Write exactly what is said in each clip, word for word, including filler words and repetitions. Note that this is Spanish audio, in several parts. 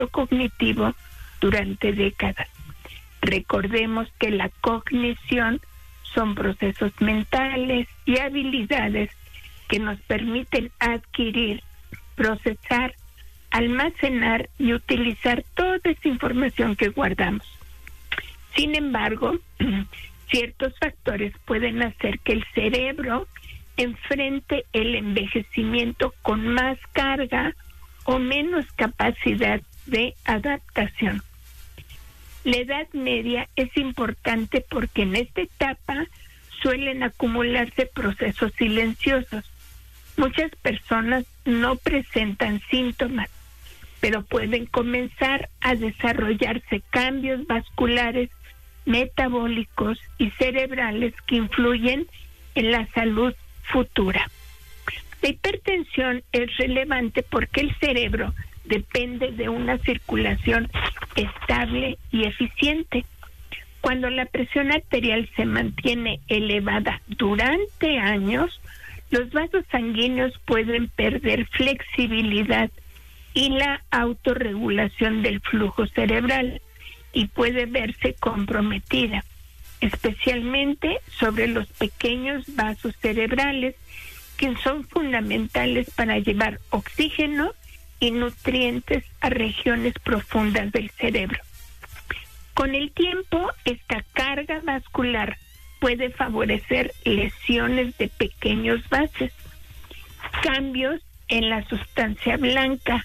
aparato cognitivo durante décadas. Recordemos que la cognición son procesos mentales y habilidades que nos permiten adquirir, procesar, almacenar y utilizar toda esa información que guardamos. Sin embargo, ciertos factores pueden hacer que el cerebro enfrente el envejecimiento con más carga o menos capacidad de adaptación. La edad media es importante porque en esta etapa suelen acumularse procesos silenciosos. Muchas personas no presentan síntomas, pero pueden comenzar a desarrollarse cambios vasculares, metabólicos y cerebrales que influyen en la salud futura. La hipertensión es relevante porque el cerebro depende de una circulación estable y eficiente. Cuando la presión arterial se mantiene elevada durante años, los vasos sanguíneos pueden perder flexibilidad y la autorregulación del flujo cerebral y puede verse comprometida, especialmente sobre los pequeños vasos cerebrales que son fundamentales para llevar oxígeno y nutrientes a regiones profundas del cerebro. Con el tiempo, esta carga vascular puede favorecer lesiones de pequeños vasos, cambios en la sustancia blanca,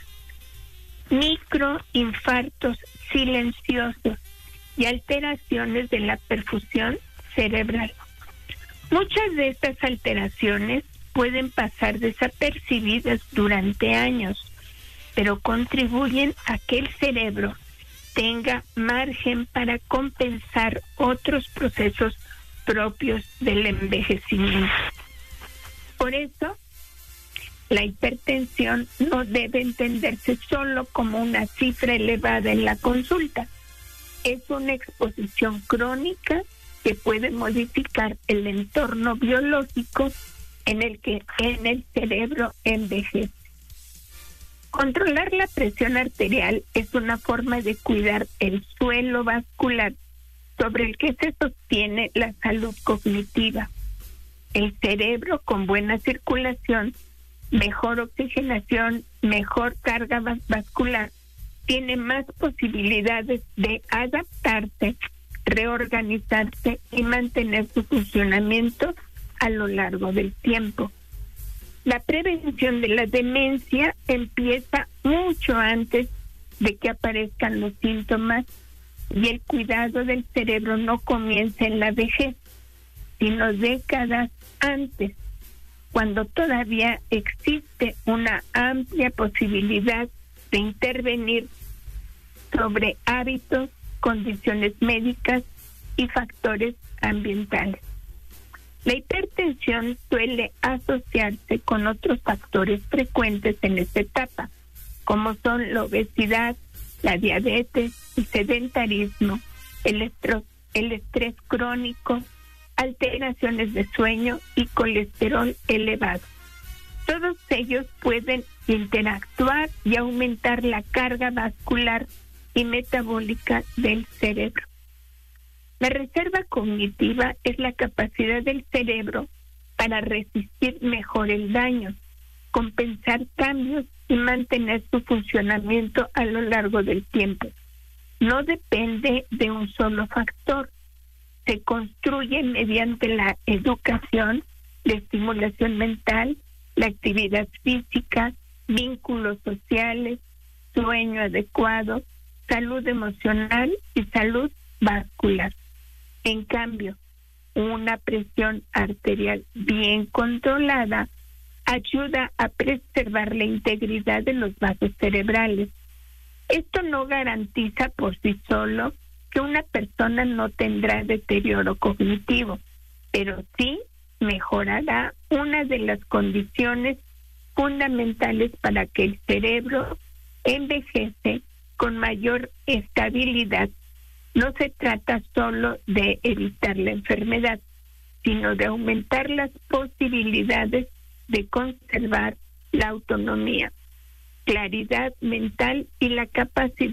microinfartos silenciosos y alteraciones de la perfusión cerebral. Muchas de estas alteraciones pueden pasar desapercibidas durante años, pero contribuyen a que el cerebro tenga margen para compensar otros procesos propios del envejecimiento. Por eso, la hipertensión no debe entenderse solo como una cifra elevada en la consulta. Es una exposición crónica que puede modificar el entorno biológico en el que en el cerebro envejece. Controlar la presión arterial es una forma de cuidar el suelo vascular sobre el que se sostiene la salud cognitiva. El cerebro con buena circulación, mejor oxigenación, mejor carga vascular, tiene más posibilidades de adaptarse, reorganizarse y mantener su funcionamiento a lo largo del tiempo. La prevención de la demencia empieza mucho antes de que aparezcan los síntomas y el cuidado del cerebro no comienza en la vejez, sino décadas antes, cuando todavía existe una amplia posibilidad de intervenir sobre hábitos, condiciones médicas y factores ambientales. La hipertensión suele asociarse con otros factores frecuentes en esta etapa, como son la obesidad, la diabetes, el sedentarismo, el estrés, el estrés crónico, alteraciones de sueño y colesterol elevado. Todos ellos pueden interactuar y aumentar la carga vascular y metabólica del cerebro. La reserva cognitiva es la capacidad del cerebro para resistir mejor el daño, compensar cambios y mantener su funcionamiento a lo largo del tiempo. No depende de un solo factor. Se construye mediante la educación, la estimulación mental, la actividad física, vínculos sociales, sueño adecuado, salud emocional y salud vascular. En cambio, una presión arterial bien controlada ayuda a preservar la integridad de los vasos cerebrales. Esto no garantiza por sí solo que una persona no tendrá deterioro cognitivo, pero sí mejorará una de las condiciones fundamentales para que el cerebro envejece con mayor estabilidad. No se trata solo de evitar la enfermedad, sino de aumentar las posibilidades de conservar la autonomía, claridad mental y la capacidad